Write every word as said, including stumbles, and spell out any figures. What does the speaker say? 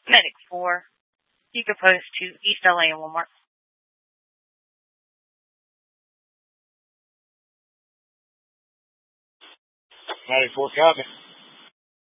Medic four, you can post to East L A and Walmart. Medic four, copy.